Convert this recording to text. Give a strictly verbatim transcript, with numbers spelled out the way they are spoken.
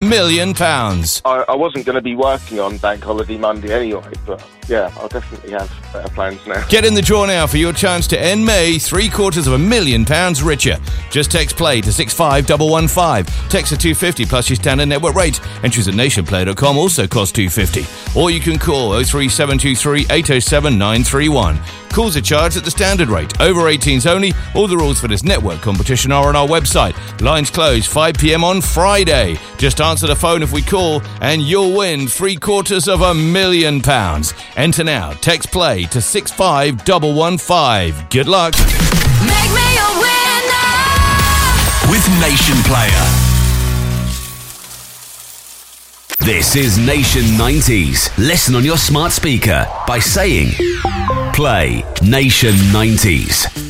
million pounds. I, I wasn't going to be working on Bank Holiday Monday anyway, but yeah, I'll definitely have better plans now. Get in the draw now for your chance to end May three quarters of a million pounds richer. Just text play to six five one one five. Text to two fifty plus your standard network rate. Entries at nationplayer dot com also cost two fifty. Or you can call oh three seven two three eight oh seven nine three one. Calls are charged at the standard rate. Over eighteens only. All the rules for this network competition are on our website. Lines close five p.m. on Friday. Just answer the phone if we call and you'll win three quarters of a million pounds. Enter now. Text play to six five one one five. Good luck. Make me a winner with Nation Player. This is Nation nineties. Listen on your smart speaker by saying play Nation nineties.